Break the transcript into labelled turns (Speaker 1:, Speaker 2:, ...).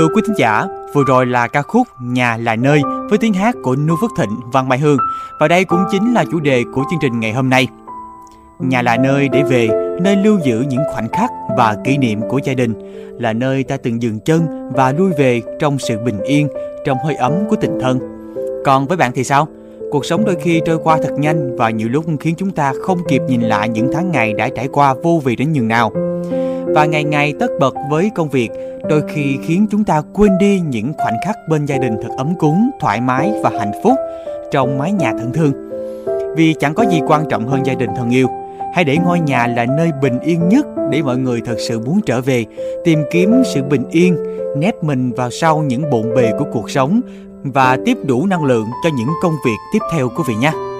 Speaker 1: Thưa quý thính giả, vừa rồi là ca khúc Nhà là nơi với tiếng hát của Nu Phước Thịnh, Văn Mai Hương. Và đây cũng chính là chủ đề của chương trình ngày hôm nay. Nhà là nơi để về, nơi lưu giữ những khoảnh khắc và kỷ niệm của gia đình, là nơi ta từng dừng chân và lui về trong sự bình yên, trong hơi ấm của tình thân. Còn với bạn thì sao? Cuộc sống đôi khi trôi qua thật nhanh và nhiều lúc khiến chúng ta không kịp nhìn lại những tháng ngày đã trải qua vô vị đến nhường nào. Và ngày ngày tất bật với công việc đôi khi khiến chúng ta quên đi những khoảnh khắc bên gia đình thật ấm cúng, thoải mái và hạnh phúc trong mái nhà thân thương. Vì chẳng có gì quan trọng hơn gia đình thân yêu. Hãy để ngôi nhà là nơi bình yên nhất để mọi người thật sự muốn trở về, tìm kiếm sự bình yên, nép mình vào sau những bộn bề của cuộc sống và tiếp đủ năng lượng cho những công việc tiếp theo quý vị nhé.